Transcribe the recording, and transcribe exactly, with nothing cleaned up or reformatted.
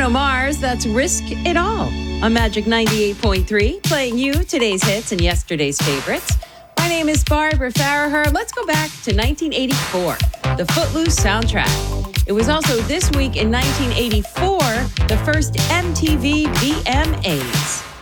Bruno Mars, that's Risk It All on Magic ninety-eight point three, playing you today's hits and yesterday's favorites. My name is Barbara Farraher. Let's go back to nineteen eighty-four, the Footloose soundtrack. It was also this week in nineteen eighty-four, the first M T V V M As.